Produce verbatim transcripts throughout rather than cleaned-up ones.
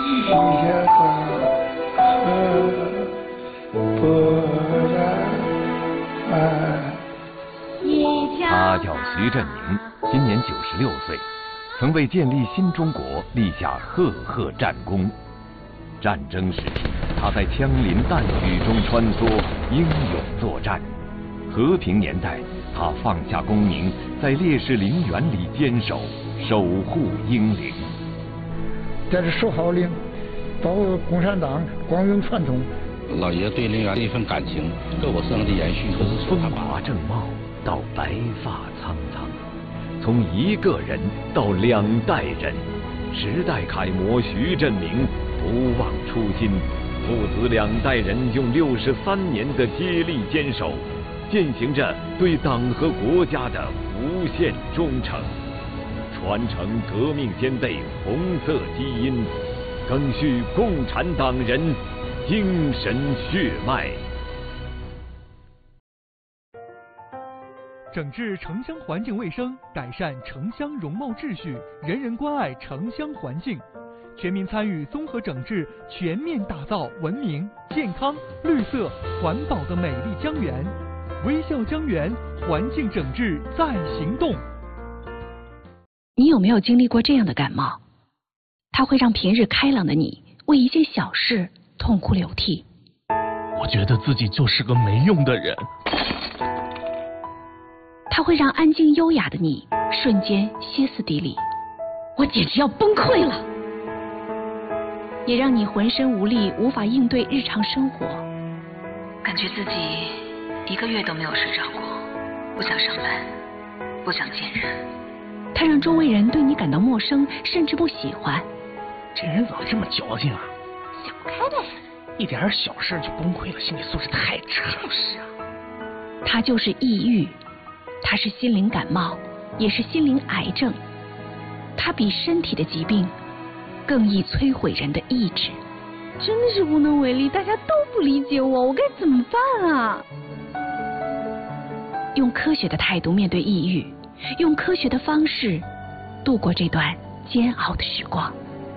野花和波澜。 他叫徐振宁，今年九十六岁，曾为建立新中国立下赫赫战功。战争时期，他在枪林弹雨中穿梭，英勇作战；和平年代，他放下功名，在烈士陵园里坚守，守护英灵。 在这守号令，保护共产党光荣传统。 老爷对陵园的一份感情，各我生的延续。 从风华正茂到白发苍苍，从一个人到两代人，时代楷模徐振宁不忘初心，父子两代人用六十三年的接力坚守，践行着对党和国家的无限忠诚，传承革命先辈红色基因，赓续共产党人精神血脉。 整治城乡环境卫生，改善城乡容貌秩序，人人关爱城乡环境，全民参与综合整治，全面打造文明、健康、绿色、环保的美丽江源。微笑江源，环境整治在行动。 你有没有经历过这样的感冒？它会让平日开朗的你为一件小事痛哭流涕。 我觉得自己就是个没用的人。 它会让安静优雅的你瞬间歇斯底里，我简直要崩溃了。也让你浑身无力，无法应对日常生活， 感觉自己一个月都没有睡着过，不想上班，不想见人。 它让周围人对你感到陌生，甚至不喜欢。 这人怎么这么矫情啊？ 想不开呗， 一点小事就崩溃了，心理素质太差。 就是啊， 它就是抑郁，它是心灵感冒，也是心灵癌症。它比身体的疾病更易摧毁人的意志。 真的是无能为力，大家都不理解我，我该怎么办啊？ 用科学的态度面对抑郁，用科学的方式度过这段煎熬的时光。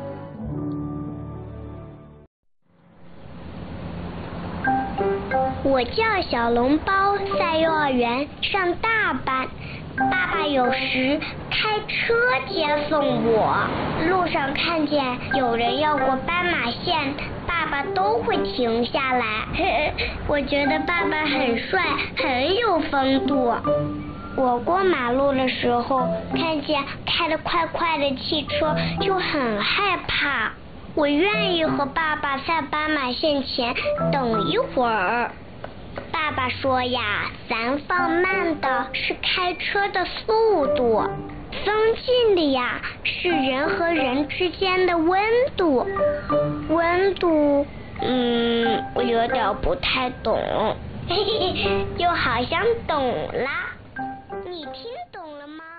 我叫小笼包，在幼儿园上大班。爸爸有时开车接送我，路上看见有人要过斑马线，爸爸都会停下来。我觉得爸爸很帅，很有风度。我过马路的时候，看见开得快快的汽车，就很害怕。我愿意和爸爸在斑马线前等一会儿。爸爸说呀，咱放慢的是开车的速度，增进的呀是人和人之间的温度。温度，嗯，我有点不太懂，嘿嘿，又好像懂啦。你听懂了吗？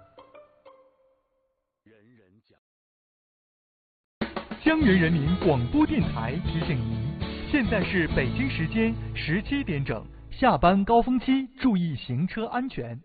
江源人民广播电台提醒您，现在是北京时间十七点整，下班高峰期，注意行车安全。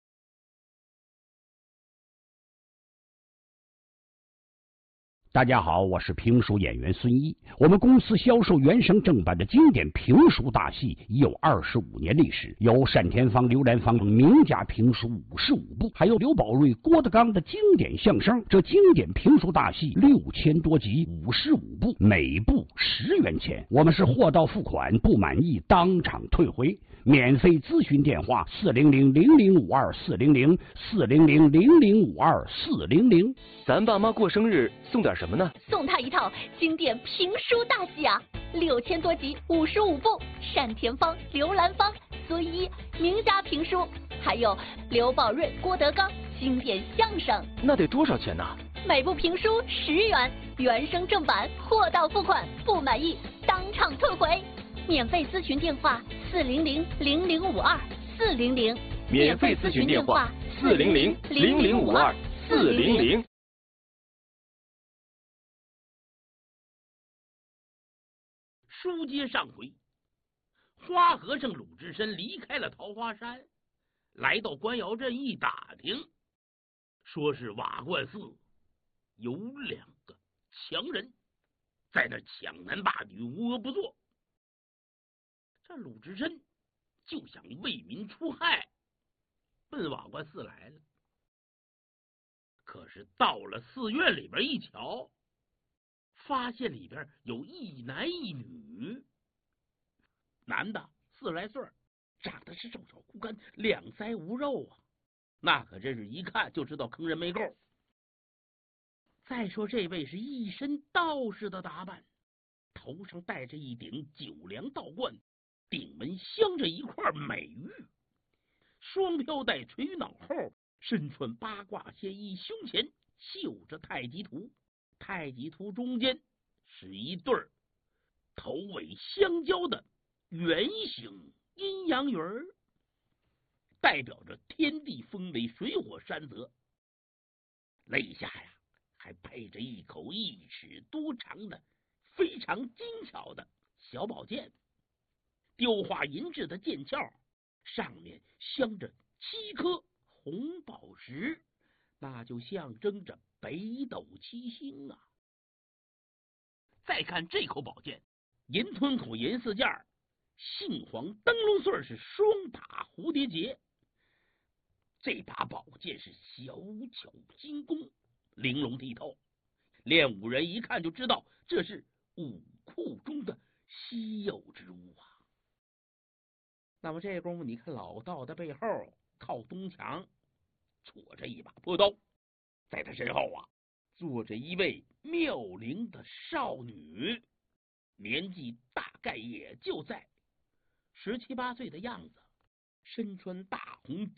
大家好，我是评书演员孙一。我们公司销售原声正版的经典评书大戏已有二十五年历史，有单田芳、刘兰芳名家评书五十五部，还有刘宝瑞、郭德纲的经典相声。这经典评书大戏六千多集，五十五部，每部十元钱。我们是货到付款，不满意当场退回。免费咨询电话：四零零零零五二四零零四零零零零五二四零零。 咱爸妈过生日送点什么呢？ 送他一套经典评书大戏啊，六千多集，五十五部，单田芳、刘兰芳、孙一名家评书，还有刘宝瑞、郭德纲经典相声。 那得多少钱呢？ 每部评书十元，原声正版，货到付款，不满意当场退回。免费咨询电话：四零零零零五二四零零。 免费咨询电话：四零零零零五二四零零。 书接上回，花和尚鲁智深离开了桃花山，来到官窑镇一打听，说是瓦罐寺有两个强人， 在那抢男霸女，无恶不作。这鲁智深就想为民除害，奔瓦官寺来了。可是到了寺院里边一瞧，发现里边有一男一女，男的四十来岁，长得是瘦小枯干，两腮无肉啊，那可真是一看就知道坑人没够。再说这位是一身道士的打扮，头上戴着一顶九梁道冠，顶门镶着一块美玉，双飘带垂于脑后，身穿八卦仙衣，胸前绣着太极图，太极图中间是一对儿头尾相交的圆形阴阳鱼儿，代表着天地风雷水火山泽。肋下呀还配着一口一尺多长的非常精巧的小宝剑，雕花银质的剑鞘上面镶着七颗红宝石，那就象征着北斗七星啊。再看这口宝剑，银吞口银四件，杏黄灯笼穗是双打蝴蝶结。这把宝剑是小巧精工，玲珑剔透，练武人一看就知道这是武库中的稀有之物啊。那么这功夫，你看老道的背后靠东墙戳着一把破刀，在他身后啊坐着一位妙龄的少女，年纪大概也就在十七八岁的样子，身穿大红